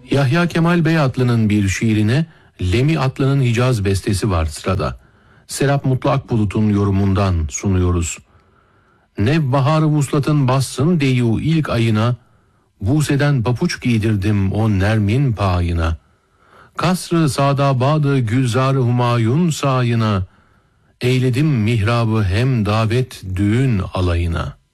Yahya Kemal Beyatlı'nın bir şiirine Lemi Atlı'nın Hicaz bestesi var sırada. Serap Mutlu Akbulut'un yorumundan sunuyoruz. Nevbahar-ı vuslatın bassın deyu ilk ayına, Buse'den papuç giydirdim o nermin payına. Kasr-ı Sadabadı Gülzar-ı Humayun sayına, eyledim mihrabı hem davet düğün alayına.